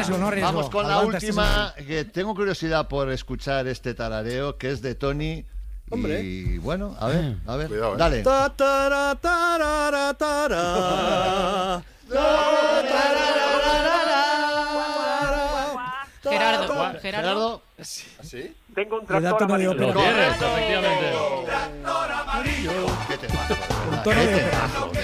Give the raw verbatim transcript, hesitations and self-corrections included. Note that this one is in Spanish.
riesgo, no riesgo. Vamos con la Aguanta este última, que tengo curiosidad por escuchar este tarareo, que es de Tony. Hombre. Y bueno, a ver, a ver, Cuidado, eh. dale. Ta, tara, tarara, tara. Gerardo, Gerardo. Gerardo. ¿Así? Tengo un Le da tractor tono de amarillo. Lo ópera. tienes, efectivamente. ¿Qué te pasa? Con tono de ópera.